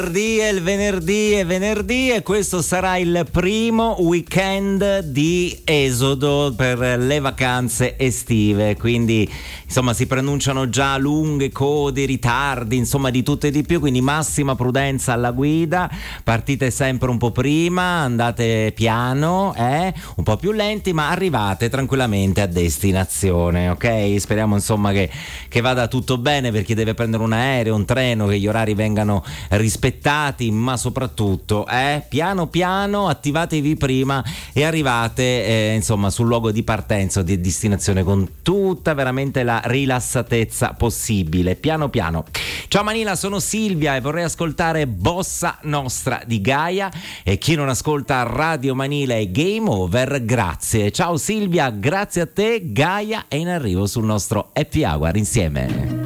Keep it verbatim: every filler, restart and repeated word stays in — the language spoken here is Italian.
Venerdì è il venerdì è venerdì e questo sarà il primo weekend di esodo per le vacanze estive, quindi insomma si preannunciano già lunghe code, ritardi, insomma di tutto e di più, quindi massima prudenza alla guida, partite sempre un po' prima, andate piano, eh, un po' più lenti, ma arrivate tranquillamente a destinazione, ok? Speriamo insomma che, che vada tutto bene per chi deve prendere un aereo, un treno, che gli orari vengano rispettati, ma soprattutto eh, piano piano attivatevi prima e arrivate eh, insomma sul luogo di partenza o di destinazione con tutta veramente la rilassatezza possibile, piano piano. Ciao Manila, sono Silvia e vorrei ascoltare Bossa Nostra di Gaia, e chi non ascolta Radio Manila è game over, grazie. Ciao Silvia, grazie a te. Gaia è in arrivo sul nostro Happy Hour insieme.